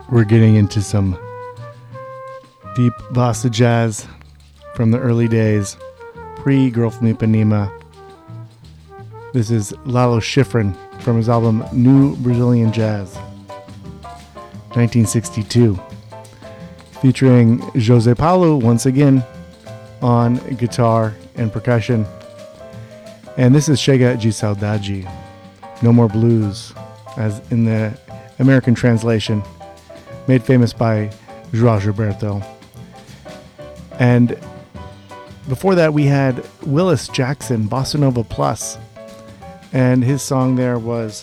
We're getting into some deep bossa jazz from the early days, pre-Girl from Ipanema. This is Lalo Schifrin from his album New Brazilian Jazz, 1962, featuring José Paulo once again on guitar and percussion. And this is Chega de Saudade, No More Blues, as in the American translation, made famous by João Gilberto. And before that, we had Willis Jackson, Bossa Nova Plus, and his song there was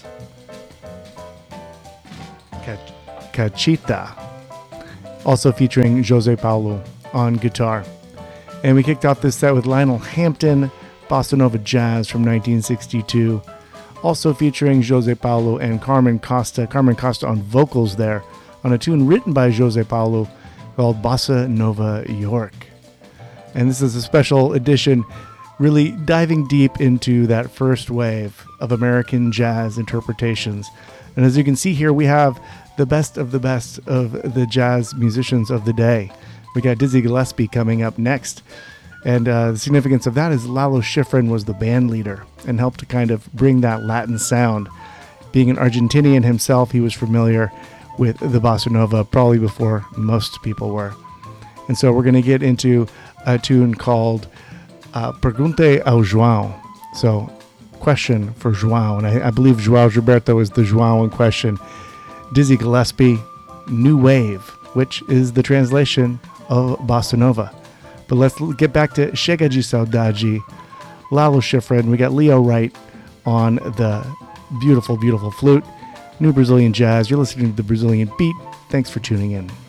Cachita, also featuring José Paulo on guitar. And we kicked off this set with Lionel Hampton, Bossa Nova Jazz from 1962, also featuring José Paulo and Carmen Costa. Carmen Costa on vocals there, on a tune written by José Paulo called Bossa Nova York. And this is a special edition, really diving deep into that first wave of American jazz interpretations. And as you can see here, we have the best of the jazz musicians of the day. We got Dizzy Gillespie coming up next. And the significance of that is Lalo Schifrin was the band leader and helped to kind of bring that Latin sound. Being an Argentinian himself, he was familiar with the bossa nova probably before most people were. And so we're going to get into a tune called Pergunte ao João. So, question for João. And I believe João Gilberto is the João in question. Dizzy Gillespie, New Wave, which is the translation of bossa nova. But let's get back to Chega de Saudade, Lalo Schifrin. We got Leo Wright on the beautiful, beautiful flute. New Brazilian Jazz. You're listening to The Brazilian Beat. Thanks for tuning in.